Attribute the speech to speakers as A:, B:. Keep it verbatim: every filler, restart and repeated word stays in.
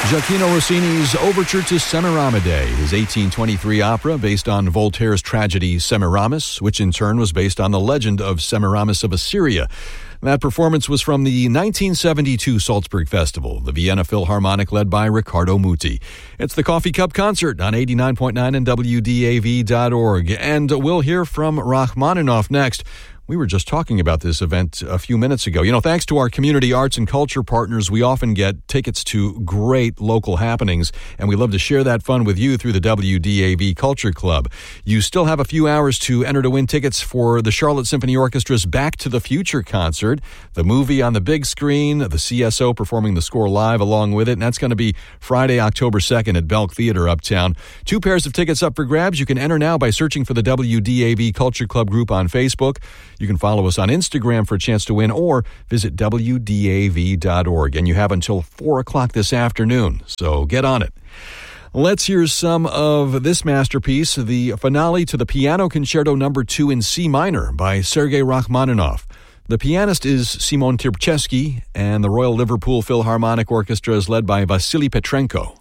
A: Gioacchino Rossini's Overture to Semiramide, his eighteen twenty-three opera based on Voltaire's tragedy Semiramis, which in turn was based on the legend of Semiramis of Assyria. That performance was from the nineteen seventy-two Salzburg Festival, the Vienna Philharmonic led by Riccardo Muti. It's the Coffee Cup Concert on eighty-nine point nine and W D A V dot org. And we'll hear from Rachmaninoff next. We were just talking about this event a few minutes ago. You know, thanks to our community arts and culture partners, we often get tickets to great local happenings, and we love to share that fun with you through the W D A V Culture Club. You still have a few hours to enter to win tickets for the Charlotte Symphony Orchestra's Back to the Future concert, the movie on the big screen, the C S O performing the score live along with it, and that's going to be Friday, October second at Belk Theater Uptown. Two pairs of tickets up for grabs. You can enter now by searching for the W D A V Culture Club group on Facebook. You can follow us on Instagram for a chance to win, or visit W D A V dot org. And you have until four o'clock this afternoon, so get on it. Let's hear some of this masterpiece, the finale to the Piano Concerto Number two in C minor by Sergei Rachmaninoff. The pianist is Simon Tirpchevsky, and the Royal Liverpool Philharmonic Orchestra is led by Vasily Petrenko.